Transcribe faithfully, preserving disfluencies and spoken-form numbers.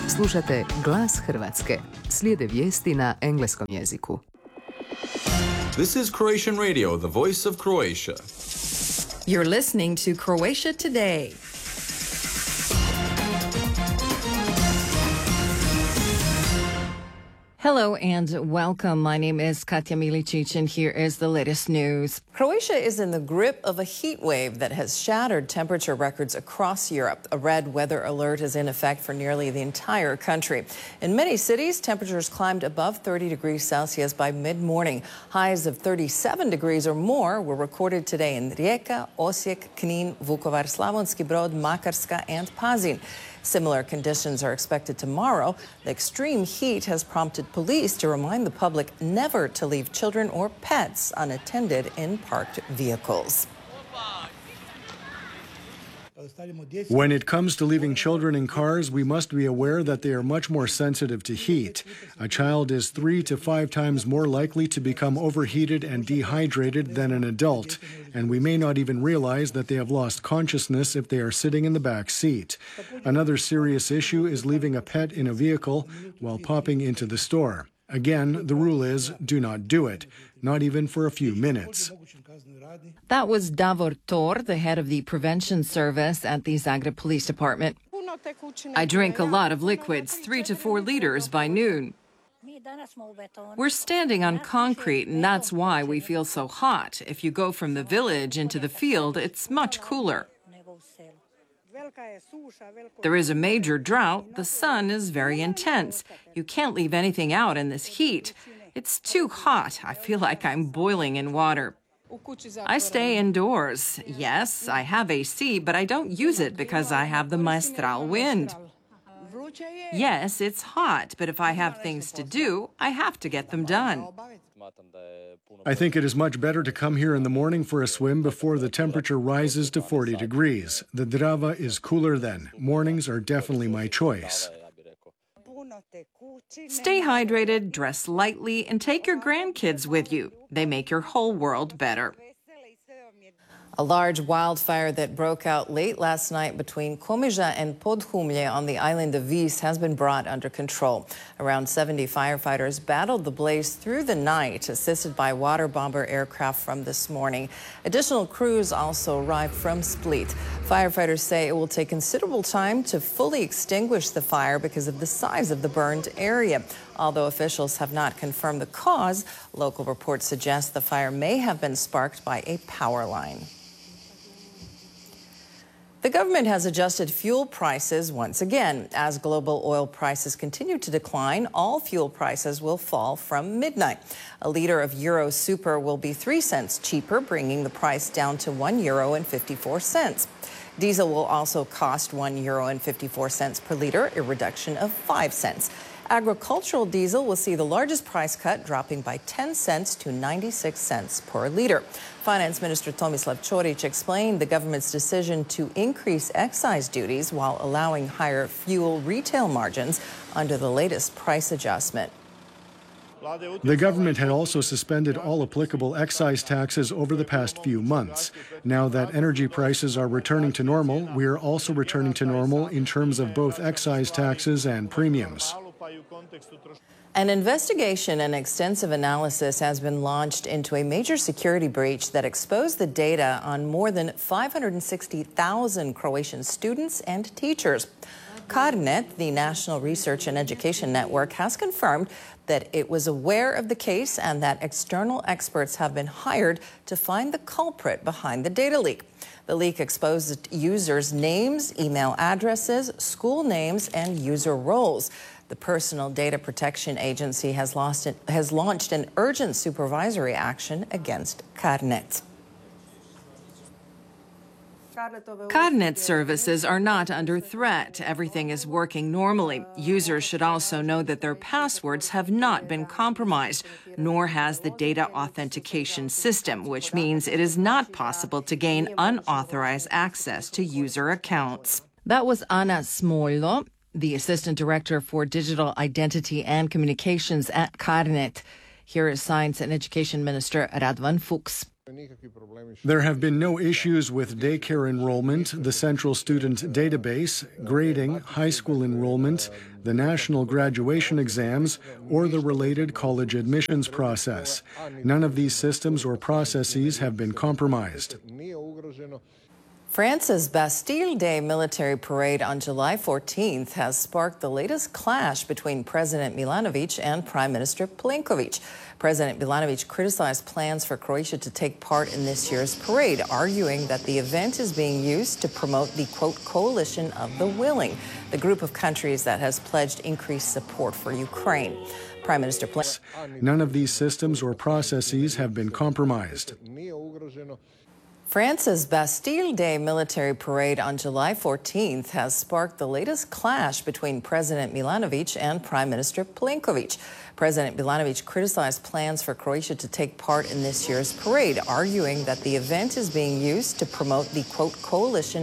Slušate Glas Hrvatske. Slijede vijesti na engleskom jeziku. This is Croatian Radio, the voice of Croatia. You're listening to Croatia Today. Hello and welcome. My name is Katja Milicic and here is the latest news. Croatia is in the grip of a heat wave that has shattered temperature records across Europe. A red weather alert is in effect for nearly the entire country. In many cities, temperatures climbed above thirty degrees Celsius by mid-morning. Highs of thirty-seven degrees or more were recorded today in Rijeka, Osijek, Knin, Vukovar, Slavonski Brod, Makarska and Pazin. Similar conditions are expected tomorrow. The extreme heat has prompted police to remind the public never to leave children or pets unattended in parked vehicles. When it comes to leaving children in cars, we must be aware that they are much more sensitive to heat. A child is three to five times more likely to become overheated and dehydrated than an adult, and we may not even realize that they have lost consciousness if they are sitting in the back seat. Another serious issue is leaving a pet in a vehicle while popping into the store. Again, the rule is do not do it, not even for a few minutes. That was Davor Tor, the head of the prevention service at the Zagreb Police Department. I drink a lot of liquids, three to four liters by noon. We're standing on concrete, and that's why we feel so hot. If you go from the village into the field, it's much cooler. There is a major drought. The sun is very intense. You can't leave anything out in this heat. It's too hot. I feel like I'm boiling in water. I stay indoors. Yes, I have A C, but I don't use it because I have the Maestral wind. Yes, it's hot, but if I have things to do, I have to get them done. I think it is much better to come here in the morning for a swim before the temperature rises to forty degrees. The Drava is cooler then. Mornings are definitely my choice. Stay hydrated, dress lightly, and take your grandkids with you. They make your whole world better. A large wildfire that broke out late last night between Komiža and Podhumlje on the island of Vis has been brought under control. Around seventy firefighters battled the blaze through the night, assisted by water bomber aircraft from this morning. Additional crews also arrived from Split. Firefighters say it will take considerable time to fully extinguish the fire because of the size of the burned area. Although officials have not confirmed the cause, local reports suggest the fire may have been sparked by a power line. The government has adjusted fuel prices once again. As global oil prices continue to decline, all fuel prices will fall from midnight. A liter of Euro Super will be three cents cheaper, bringing the price down to one euro and fifty-four cents. Diesel will also cost one euro and fifty-four cents per liter, a reduction of five cents. Agricultural diesel will see the largest price cut, dropping by ten cents to ninety-six cents per liter. Finance Minister Tomislav Ćorić explained the government's decision to increase excise duties while allowing higher fuel retail margins under the latest price adjustment. The government had also suspended all applicable excise taxes over the past few months. Now that energy prices are returning to normal, we are also returning to normal in terms of both excise taxes and premiums. An investigation and extensive analysis has been launched into a major security breach that exposed the data on more than five hundred sixty thousand Croatian students and teachers. CARNET, the National Research and Education Network, has confirmed that it was aware of the case and that external experts have been hired to find the culprit behind the data leak. The leak exposed users' names, email addresses, school names, and user roles. The Personal Data Protection Agency has, lost an, has launched an urgent supervisory action against CARNET. CARNET services are not under threat. Everything is working normally. Users should also know that their passwords have not been compromised, nor has the data authentication system, which means it is not possible to gain unauthorized access to user accounts. That was Ana Smojlo, the Assistant Director for Digital Identity and Communications at CARNET. Here is Science and Education Minister Radovan Fuchs. There have been no issues with daycare enrollment, the Central Student Database, grading, high school enrollment, the national graduation exams, or the related college admissions process. None of these systems or processes have been compromised. France's Bastille Day military parade on July fourteenth has sparked the latest clash between President Milanovic and Prime Minister Plenković. President Milanovic criticized plans for Croatia to take part in this year's parade, arguing that the event is being used to promote the, quote, coalition of the willing, the group of countries that has pledged increased support for Ukraine. Prime Minister Plenković. None of these systems or processes have been compromised. France's Bastille Day military parade on July fourteenth has sparked the latest clash between President Milanovic and Prime Minister Plenković. President Milanovic criticized plans for Croatia to take part in this year's parade, arguing that the event is being used to promote the, quote, coalition